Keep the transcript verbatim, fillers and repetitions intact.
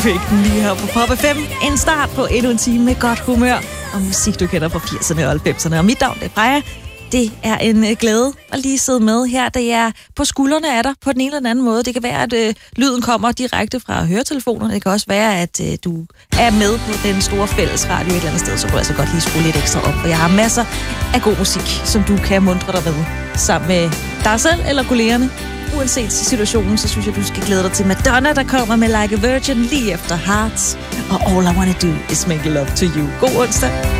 Fægten lige her på Pop F M. En start på endnu en time med godt humør og musik, du kender fra firserne og halvfemserne. Og mit navn er Freja. Det er en glæde at lige sidde med her. Det er på skuldrene af dig på den ene eller den anden måde. Det kan være, at øh, lyden kommer direkte fra høretelefonerne. Det kan også være, at øh, du er med på den store fællesradio et eller andet sted. Så kan du altså godt lige skrue lidt ekstra op. Og jeg har masser af god musik, som du kan muntre dig med. Sammen med dig selv eller kollegerne. Uanset situationen, så synes jeg, du skal glæde dig til Madonna, der kommer med Like a Virgin lige efter Hearts. Og All I Wanna Do Is Make Love to You. God onsdag.